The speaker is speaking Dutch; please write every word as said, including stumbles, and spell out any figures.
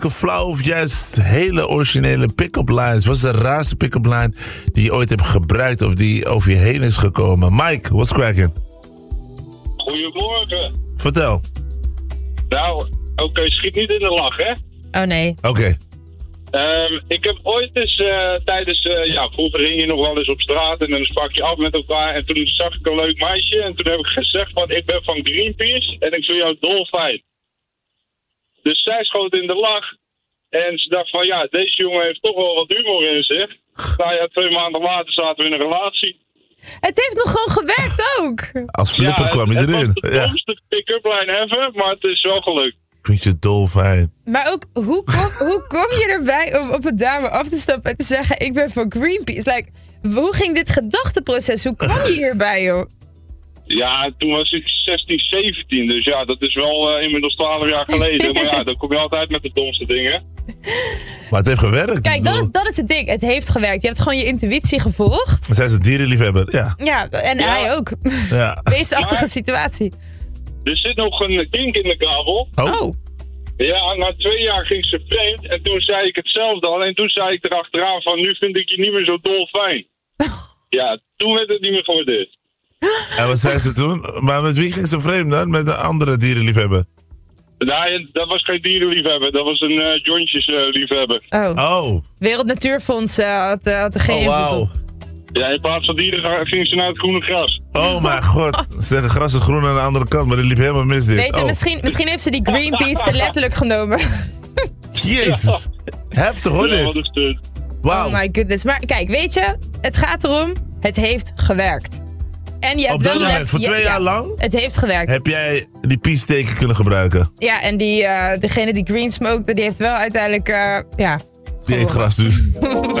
flauw of juist hele originele pick-up lines? Wat is de raarste pick-up line die je ooit hebt gebruikt of die over je heen is gekomen? Mike, what's cracking? Goedemorgen. Vertel. Nou, oké, okay, schiet niet in de lach, hè? Oh nee. Oké. Okay. Um, ik heb ooit eens uh, tijdens, uh, ja, vroeger ging je nog wel eens op straat en dan sprak je af met elkaar. En toen zag ik een leuk meisje en toen heb ik gezegd van ik ben van Greenpeace en ik vind jou dolfijn. Dus zij schoot in de lach en ze dacht van ja, deze jongen heeft toch wel wat humor in zich. Nou ja, twee maanden later zaten we in een relatie. Het heeft nog gewoon gewerkt ook. Als flipper ja, kwam je het, erin. Het was de ja. domste pick-up line ever, maar het is wel gelukt. Vind je dolfijn? Maar ook, hoe kom, hoe kom je erbij om op een dame af te stappen en te zeggen, ik ben van Greenpeace? Like, hoe ging dit gedachteproces? Hoe kwam je hierbij, joh? Ja, toen was ik zestien, zeventien, dus ja, dat is wel uh, inmiddels twaalf jaar geleden. Maar ja, dan kom je altijd met de domste dingen. Maar het heeft gewerkt. Kijk, dat is, dat is het ding. Het heeft gewerkt. Je hebt gewoon je intuïtie gevolgd. Maar zij is een dierenliefhebber, ja. Ja, en ja. hij ook. Ja. Beestachtige Maar situatie. Er zit nog een kink in de kabel. Oh. Oh. Ja, na twee jaar ging ze vreemd en toen zei ik hetzelfde. Alleen toen zei ik erachteraan van nu vind ik je niet meer zo dolfijn. Ja, toen werd het niet meer gewaardeerd. En wat zei ze toen? Maar met wie ging ze vreemd dan? Met een andere dierenliefhebber? Nee, dat was geen dierenliefhebber. Dat was een uh, jointjesliefhebber. Oh. Oh. Wereld Natuurfonds uh, had, uh, had er geen Oh, invloed wauw. op. Ja, in plaats van dieren ging ze naar het groene gras. Oh mijn god. Ze zeggen gras is groen aan de andere kant, maar dit liep helemaal mis dit. Weet je, oh. misschien, misschien heeft ze die Greenpeace te letterlijk genomen. Jezus. Heftig hoor Ja, wat dit. is dit? Wauw. Oh my goodness. Maar kijk, weet je, het gaat erom, het heeft gewerkt. En je hebt Op dat wel moment, let- voor ja, twee ja, jaar lang, Het heeft gewerkt. heb jij die peace-teken kunnen gebruiken. Ja, en die, uh, degene die green smokte, die heeft wel uiteindelijk, uh, ja... Die eet gras nu.